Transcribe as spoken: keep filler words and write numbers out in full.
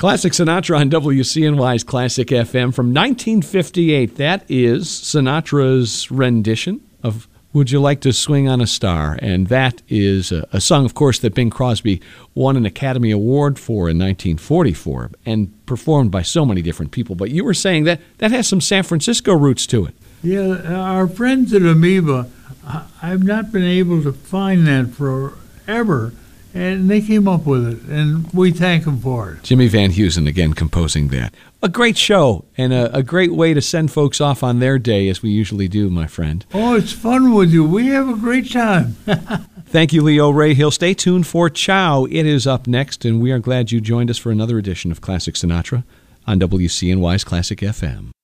Classic Sinatra on W C N Y's Classic F M from nineteen fifty-eight. That is Sinatra's rendition of Would You Like to Swing on a Star? And that is a, a song, of course, that Bing Crosby won an Academy Award for in nineteen forty-four and performed by so many different people. But you were saying that that has some San Francisco roots to it. Yeah, our friends at Amoeba, I've not been able to find that forever. And they came up with it, and we thank them for it. Jimmy Van Heusen, again, composing that. A great show, and a, a great way to send folks off on their day, as we usually do, my friend. Oh, it's fun with you. We have a great time. Thank you, Leo Rahill. Stay tuned for Ciao. It is up next, and we are glad you joined us for another edition of Classic Sinatra on W C N Y's Classic F M.